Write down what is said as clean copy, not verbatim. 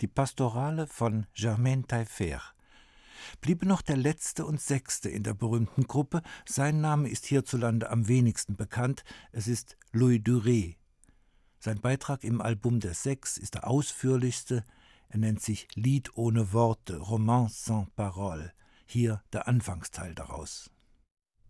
die Pastorale von Germain Taillefer. Bliebe noch der letzte und sechste in der berühmten Gruppe. Sein Name ist hierzulande am wenigsten bekannt. Es ist Louis Duret. Sein Beitrag im Album der Sechs ist der ausführlichste. Er nennt sich Lied ohne Worte, Romance sans parole. Hier der Anfangsteil daraus.